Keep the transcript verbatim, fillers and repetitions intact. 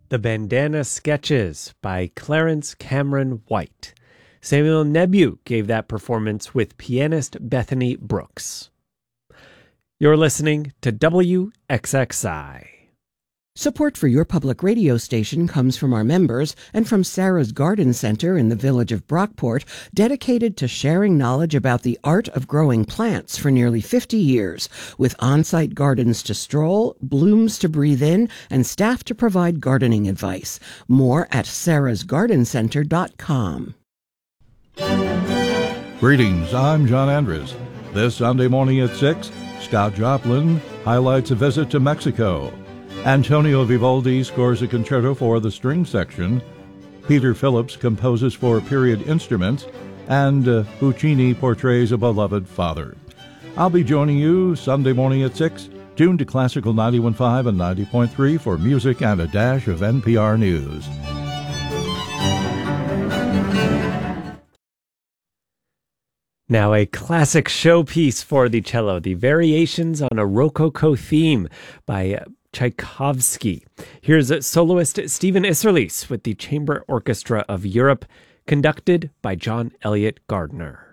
The Bandana Sketches by Clarence Cameron White. Samuel Nebu gave that performance with pianist Bethany Brooks. You're listening to W X X I. Support for your public radio station comes from our members and from Sarah's Garden Center in the village of Brockport, dedicated to sharing knowledge about the art of growing plants for nearly fifty years, with on-site gardens to stroll, blooms to breathe in, and staff to provide gardening advice. More at sarahs garden center dot com. Greetings, I'm John Andres. This Sunday morning at six, Scott Joplin highlights a visit to Mexico. Antonio Vivaldi scores a concerto for the string section. Peter Phillips composes for period instruments. And uh, Puccini portrays a beloved father. I'll be joining you Sunday morning at six, tuned to Classical ninety-one point five and ninety point three for music and a dash of N P R News. Now a classic showpiece for the cello, the Variations on a Rococo Theme by Tchaikovsky. Here's soloist Stephen Isserlis with the Chamber Orchestra of Europe, conducted by John Elliott Gardner.